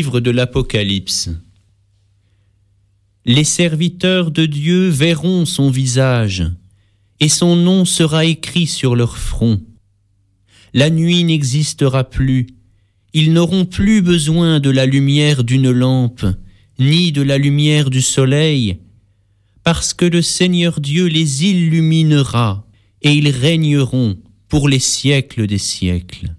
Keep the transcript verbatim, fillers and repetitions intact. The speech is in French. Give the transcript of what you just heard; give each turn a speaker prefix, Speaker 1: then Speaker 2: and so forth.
Speaker 1: livre de l'Apocalypse. Les serviteurs de Dieu verront son visage, et son nom sera écrit sur leur front. La nuit n'existera plus, ils n'auront plus besoin de la lumière d'une lampe, ni de la lumière du soleil, parce que le Seigneur Dieu les illuminera, et ils régneront pour les siècles des siècles.